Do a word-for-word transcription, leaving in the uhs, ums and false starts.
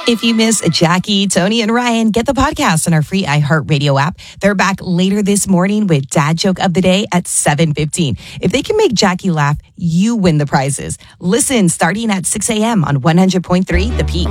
If you miss Jackie, Tony, and Ryan, get the podcast on our free iHeartRadio app. They're back later this morning with Dad Joke of the Day at seven fifteen. If they can make Jackie laugh, you win the prizes. Listen starting at six a.m. on one hundred point three The Peak.